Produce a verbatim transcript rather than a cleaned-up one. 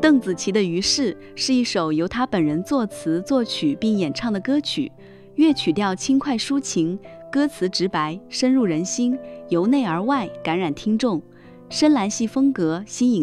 邓紫棋的《于是》是一首由她本人作词作曲并演唱的歌曲，乐曲调轻快抒情，歌词直白深入人心，由内而外感染听众，深蓝系风格新颖